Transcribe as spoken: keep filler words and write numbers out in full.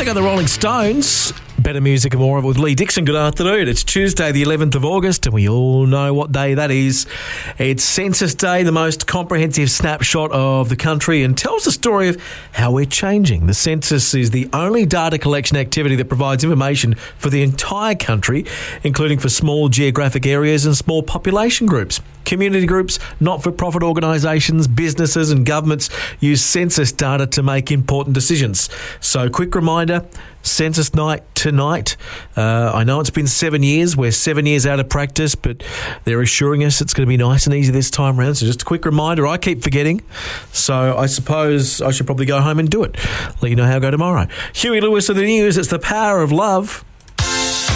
They got the Rolling Stones. Better music and more of it with Lee Dixon. Good afternoon. It's Tuesday, the eleventh of August, and we all know what day that is. It's Census Day, the most comprehensive snapshot of the country, and tells the story of how we're changing. The census is the only data collection activity that provides information for the entire country, including for small geographic areas and small population groups. Community groups, not-for-profit organisations, businesses and governments use census data to make important decisions. So, quick reminder, Census Night tonight. Uh, I know it's been seven years. We're seven years out of practice, but they're assuring us it's going to be nice and easy this time around. So just a quick reminder, I keep forgetting. So I suppose I should probably go home and do it. Let you know how I go tomorrow. Huey Lewis of the News. It's the power of love.